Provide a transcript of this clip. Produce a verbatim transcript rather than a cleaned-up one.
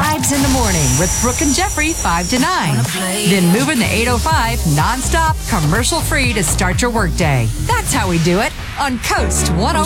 vibes in the morning with Brooke and Jeffrey, five to nine. Then moving the eight oh five nonstop, commercial free to start your workday. That's how we do it on Coast one oh five.